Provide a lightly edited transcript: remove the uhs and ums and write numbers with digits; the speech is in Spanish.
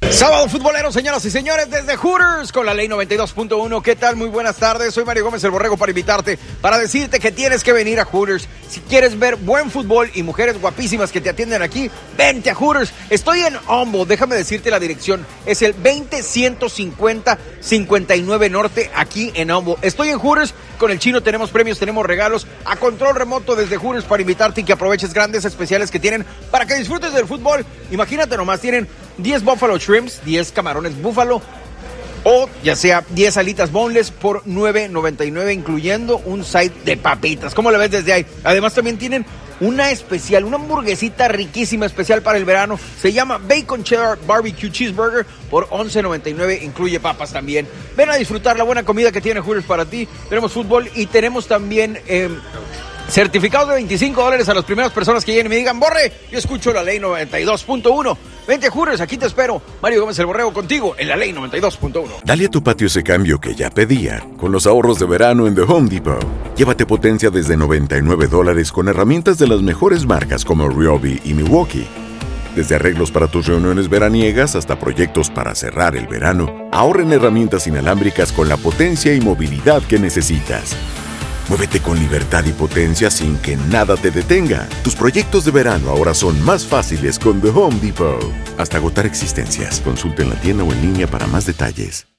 Sábado futbolero, señoras y señores, desde Hooters con la ley 92.1. ¿Qué tal? Muy buenas tardes. Soy Mario Gómez el Borrego para invitarte, para decirte que tienes que venir a Hooters. Si quieres ver buen fútbol y mujeres guapísimas que te atienden aquí, vente a Hooters. Estoy en Humble, déjame decirte la dirección. Es el 20150 59 Norte, aquí en Humble. Estoy en Hooters, con el chino tenemos premios, tenemos regalos a control remoto desde Hooters para invitarte y que aproveches grandes especiales que tienen para que disfrutes del fútbol. Imagínate nomás, tienen 10 Buffalo Shrimps, 10 camarones búfalo, o ya sea 10 alitas boneless por $9.99, incluyendo un side de papitas. ¿Cómo le ves desde ahí? Además también tienen una especial, una hamburguesita riquísima especial para el verano. Se llama Bacon Cheddar Barbecue Cheeseburger por $11.99, incluye papas también. Ven a disfrutar la buena comida que tiene Hooters para ti. Tenemos fútbol y tenemos también certificados de $25 a las primeras personas que lleguen y me digan: Borre, yo escucho la ley 92.1. Vente a Hooters, aquí te espero. Mario Gómez el Borrego contigo en la ley 92.1. Dale a tu patio ese cambio que ya pedía con los ahorros de verano en The Home Depot. Llévate potencia desde $99 con herramientas de las mejores marcas como Ryobi y Milwaukee. Desde arreglos para tus reuniones veraniegas hasta proyectos para cerrar el verano, ahorra en herramientas inalámbricas con la potencia y movilidad que necesitas. Muévete con libertad y potencia sin que nada te detenga. Tus proyectos de verano ahora son más fáciles con The Home Depot. Hasta agotar existencias. Consulta en la tienda o en línea para más detalles.